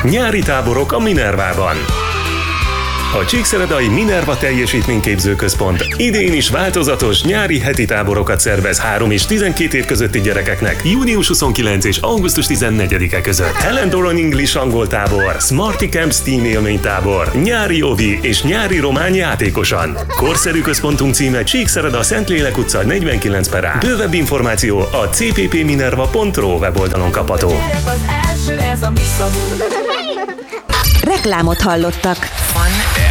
Nyári táborok a Minervában. A Csíkszeredai Minerva Teljesítményképző Központ idén is változatos nyári heti táborokat szervez 3 és 12 év közötti gyerekeknek június 29 és augusztus 14-e között. Helen Doran English angol tábor, Smarty Camp Steam élménytábor, nyári ovi és nyári román játékosan. Korszerű központunk címe Csíkszereda Szentlélek utca 49/A. Bővebb információ a cppminerva.ro weboldalon kapható. Reklámot hallottak.